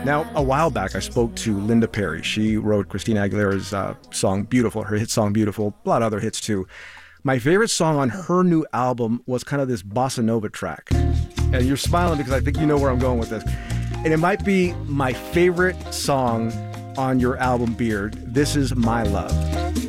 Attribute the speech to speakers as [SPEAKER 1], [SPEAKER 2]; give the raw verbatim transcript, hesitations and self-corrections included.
[SPEAKER 1] Now, a while back, I spoke to Linda Perry. She wrote Christina Aguilera's uh, song Beautiful, her hit song Beautiful, a lot of other hits too. My favorite song on her new album was kind of this bossa nova track. And you're smiling because I think you know where I'm going with this. And it might be my favorite song on your album, Beard. This is My Love.